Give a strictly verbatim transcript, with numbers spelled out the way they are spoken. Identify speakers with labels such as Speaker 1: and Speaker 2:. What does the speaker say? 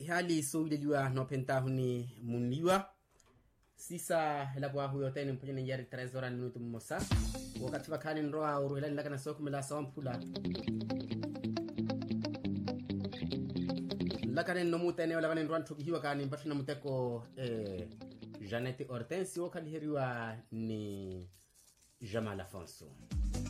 Speaker 1: hali so ililiwa no pentahuni munliwa sisa la bwa huyo tena mpunye ni yari treize horas minuto mosa wakati wakani nroa uruhela nilaka na soko mila sampula lakani nomu tene wala bani nroa tukihiwa kani mpashu na muteko eh, Janete Hortense wakali heriwa ni Jamal Afonso.